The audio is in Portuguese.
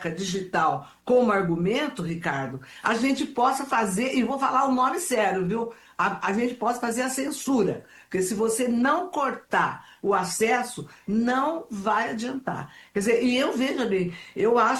biblioteca digital como argumento, Ricardo, a gente possa fazer, e vou falar o nome sério, viu? A gente possa fazer a censura, porque se você não cortar o acesso, não vai adiantar. Quer dizer, e eu veja bem, eu acho